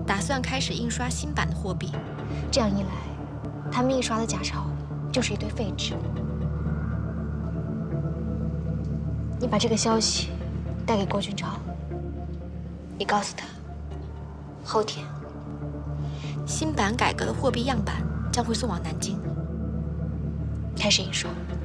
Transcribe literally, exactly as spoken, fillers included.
打算开始印刷新版的货币。 这样一来，他们印刷的假钞就是一堆废纸。你把这个消息带给郭俊超，你告诉他，后天新版改革的货币样板将会送往南京， 开始印刷。